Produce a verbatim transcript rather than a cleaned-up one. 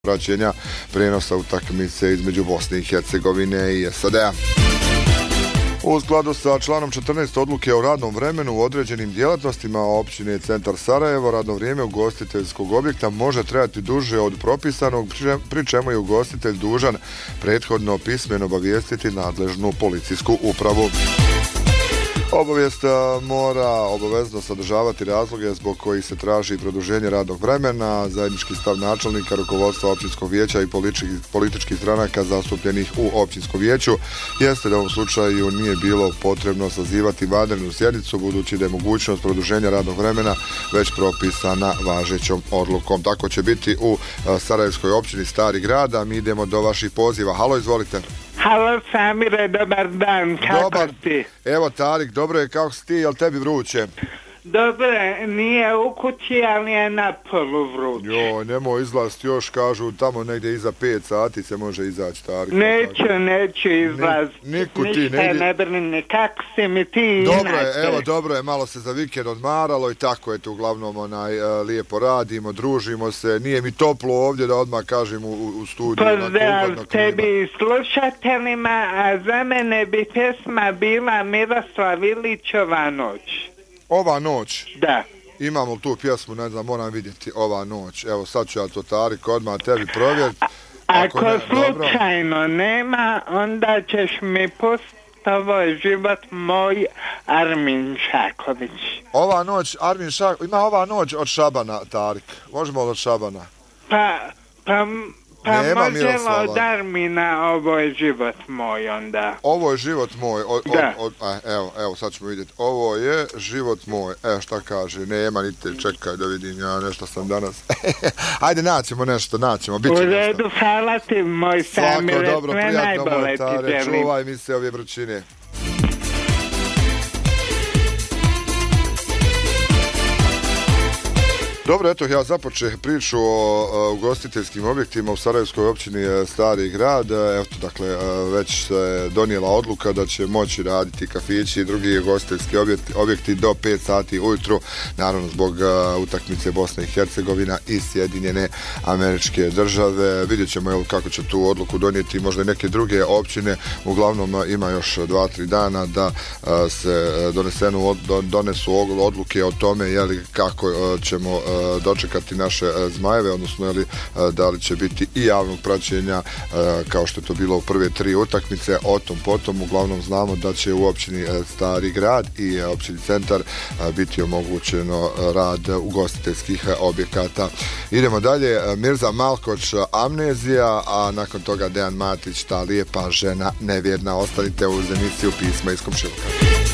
praćenja prijenosa utakmice između Bosne i Hercegovine i S A D-a. U skladu sa članom četrnaest odluke o radnom vremenu u određenim djelatnostima općine Centar Sarajevo, radno vrijeme ugostiteljskog objekta može trajati duže od propisanog, pri čemu je ugostitelj dužan prethodno pismeno obavijestiti nadležnu policijsku upravu. Obavijest mora obavezno sadržavati razloge zbog kojih se traži produženje radnog vremena. Zajednički stav načelnika, rukovodstva općinskog vijeća i političkih, političkih stranaka zastupljenih u općinskom vijeću jeste da u ovom slučaju nije bilo potrebno sazivati vanrednu sjednicu, budući da je mogućnost produženja radnog vremena već propisana važećom odlukom. Tako će biti u Sarajevskoj općini Stari Grad, a mi idemo do vaših poziva. Halo, izvolite. Halo Samire, dobar dan, kako dobar. ti? Evo Tarik, dobro je, kako si ti, jel tebi vruće? Dobro, nije u kući, ali je na polu vruće. Joj, nemoj izlaziti još, kažu tamo negdje iza pet sati se može izaći, Tarik. Neću, neću izlaziti. Ne, niku ti, ništa ne, ne brini, kako si mi ti dobro inače? je, evo, dobro je, malo se za vikend odmaralo i tako je to uglavnom onaj, uh, lijepo radimo, družimo se, nije mi toplo ovdje da odmah kažem u, u studiju. Pozdrav tebi i slušateljima, a za mene bi pjesma bila Miroslav Ilićova Noć. Ova noć? Da. Imamo tu pjesmu, ne znam, moram vidjeti, Ova noć. Evo, sad ću ja to, Tarik, odmah tebi provjeriti. Ako, Ako ne, slučajno dobro. Nema, onda ćeš mi pustiti Ovo je život moj, Armin Šaković. Ova noć, Armin Šaković, ima Ova noć od Šabana, Tarik. Možemo od Šabana? Pa, pa... Pa nema možemo od Armina Ovo je život moj onda. Ovo je život moj. O, da. O, o, evo, evo, sad ćemo vidjeti. Ovo je život moj. Evo šta kaže. Nema niti, čekaj da vidim ja nešto sam danas. Ajde, naćemo nešto, naćemo. Biće u redu, hvala ti, moj Samire. Svako dobro, sve prijatno, moj Tare. Čuvaj mi se ove vrućine. Dobro, eto, ja započeo priču o, o ugostiteljskim objektima u Sarajevskoj općini Stari Grad. Eto, dakle, već se donijela odluka da će moći raditi kafići i drugi ugostiteljski objekti, objekti do pet sati ujutru, naravno zbog uh, utakmice Bosne i Hercegovina i Sjedinjene Američke Države. Vidjet ćemo jel, kako će tu odluku donijeti možda i neke druge općine. Uglavnom ima još dva, tri dana da uh, se donesenu, od, donesu odluke o tome jeli, kako uh, ćemo uh, dočekati naše zmajeve, odnosno jeli, da li će biti i javnog praćenja kao što je to bilo u prve tri utakmice. O tom potom uglavnom znamo da će u općini Stari Grad i općini Centar biti omogućeno rad ugostiteljskih objekata. Idemo dalje, Mirza Malkoč, Amnezija, a nakon toga Dejan Matić, Ta lijepa žena nevjerna. Ostanite uz emisiju Pisma iz komšiluka.